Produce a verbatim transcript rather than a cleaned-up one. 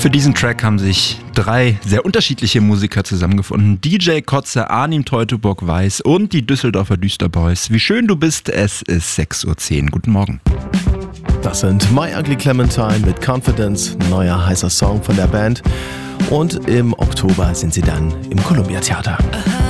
Für diesen Track haben sich drei sehr unterschiedliche Musiker zusammengefunden. D J Kotze, Arnim Teutoburg-Weiß und die Düsseldorfer Düsterboys. Wie schön du bist, es ist sechs Uhr zehn. Guten Morgen. Das sind My Ugly Clementine mit Confidence, neuer heißer Song von der Band. Und im Oktober sind sie dann im Columbia Theater. Aha.